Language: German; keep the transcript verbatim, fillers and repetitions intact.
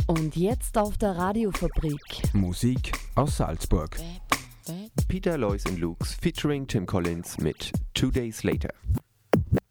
Und jetzt auf der Radiofabrik. Musik aus Salzburg. Peter, Lois and Lukes featuring Tim Collins mit Two Days Later.